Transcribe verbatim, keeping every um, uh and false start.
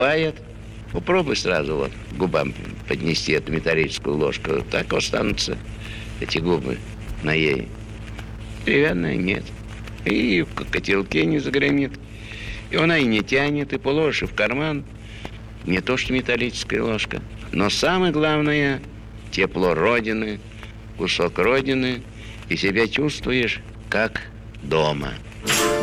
Бывает. Попробуй сразу вот губам поднести эту металлическую ложку. Так останутся эти губы на ей. Деревянная нет. И в котелке не загремит. И она и не тянет, и положишь и в карман. Не то, что металлическая ложка. Но самое главное – тепло Родины, кусок Родины, и себя чувствуешь как дома.